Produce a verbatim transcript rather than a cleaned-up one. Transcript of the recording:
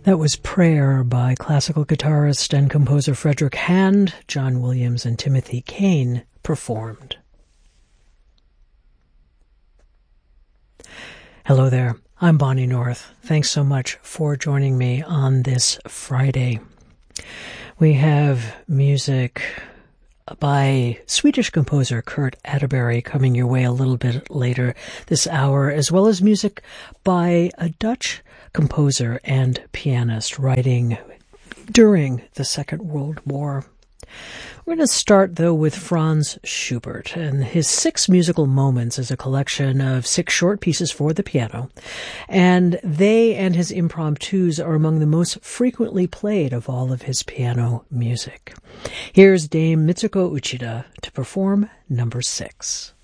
That was Prayer by classical guitarist and composer Frederick Hand. John Williams and Timothy Kane performed. Hello there, I'm Bonnie North. Thanks so much for joining me on this Friday. We have music by Swedish composer Kurt Atterbury coming your way a little bit later this hour, as well as music by a Dutch composer and pianist writing during the Second World War. We're going to start, though, with Franz Schubert, and his Six Musical Moments is a collection of six short pieces for the piano, and they and his impromptus are among the most frequently played of all of his piano music. Here's Dame Mitsuko Uchida to perform number six.